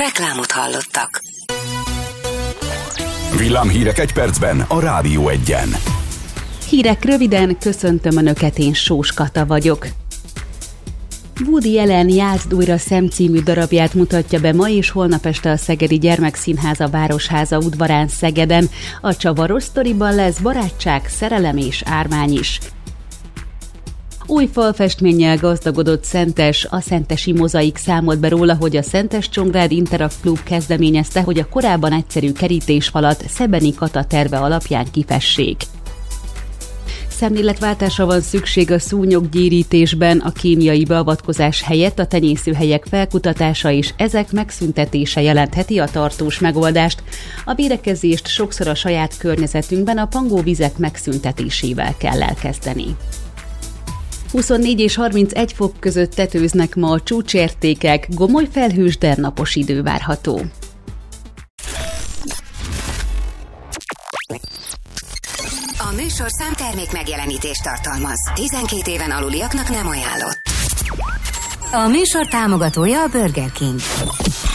Reklámot hallottak. Villámhírek egy percben a Rádió Egyen. Hírek röviden, köszöntöm Önöket, én Sós Kata vagyok. Woody Allen Játszd újra Sam című darabját mutatja be ma és holnap este a Szegedi Gyermekszínháza Városháza udvarán Szegeden. A csavaros sztoriban lesz barátság, szerelem és ármány is. Új falfestménnyel gazdagodott Szentes, a Szentesi Mozaik számolt be róla, hogy a Szentes-Csongrád Interact Klub kezdeményezte, hogy a korábban egyszerű kerítésfalat Szebeni Kata terve alapján kifessék. Szemléletváltásra van szükség a szúnyoggyérítésben, a kémiai beavatkozás helyett a tenyészőhelyek felkutatása és ezek megszüntetése jelentheti a tartós megoldást. A védekezést sokszor a saját környezetünkben a pangóvizek megszüntetésével kell elkezdeni. 24 és 31 fok között tetőznek ma a csúcsértékek, gomoly felhős, de napos idő várható. A műsorszám termék megjelenítést tartalmaz. 12 éven aluliaknak nem ajánlott. A műsor támogatója a Burger King.